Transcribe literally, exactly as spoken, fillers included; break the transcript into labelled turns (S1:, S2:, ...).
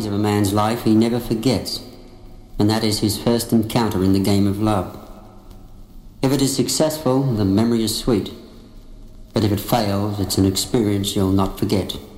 S1: of a man's life he never forgets, and that is his first encounter in the game of love. If it is successful, the memory is sweet, but if it fails, it's an experience you'll not forget.